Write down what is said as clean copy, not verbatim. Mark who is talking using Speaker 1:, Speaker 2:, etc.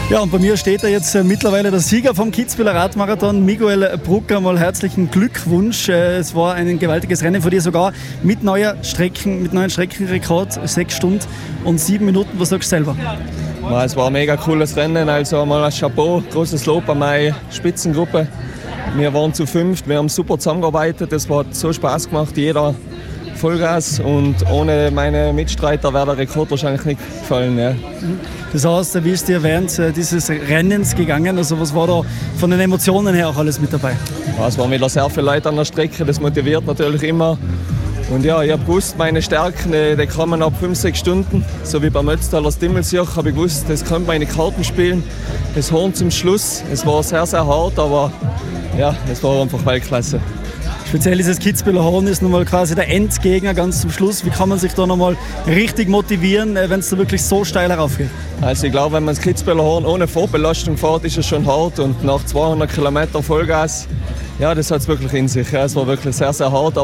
Speaker 1: Ja, und bei mir steht da jetzt mittlerweile der Sieger vom Kitzbüheler Radmarathon, Miguel Brucker. Mal herzlichen Glückwunsch. Es war ein gewaltiges Rennen von dir, sogar mit neuen Streckenrekord, 6 Stunden und 7 Minuten. Was sagst du selber?
Speaker 2: Ja, es war ein mega cooles Rennen, also mal ein Chapeau, großes Lob an meine Spitzengruppe. Wir waren zu 5, wir haben super zusammengearbeitet, es hat so Spaß gemacht, jeder Vollgas, und ohne meine Mitstreiter wäre der Rekord wahrscheinlich nicht gefallen. Ja.
Speaker 1: Das heißt, wie ist dir während dieses Rennens gegangen? Also was war da von den Emotionen her auch alles mit dabei?
Speaker 2: Ja, es waren wieder sehr viele Leute an der Strecke, das motiviert natürlich immer. Und ja, ich habe gewusst, meine Stärken, die kommen ab 5-6 Stunden. So wie beim Ötztaler Dimmelsjoch habe ich gewusst, das kann meine Karten spielen. Das Horn zum Schluss, es war sehr, sehr hart, aber ja, es war einfach Weltklasse.
Speaker 1: Speziell dieses Kitzbüheler Horn ist nun mal quasi der Endgegner ganz zum Schluss. Wie kann man sich da nochmal richtig motivieren, wenn es da wirklich so steil heraufgeht?
Speaker 2: Also ich glaube, wenn man das Kitzbüheler Horn ohne Vorbelastung fährt, ist es schon hart. Und nach 200 Kilometer Vollgas, ja, das hat es wirklich in sich. Ja, es war wirklich sehr, sehr hart.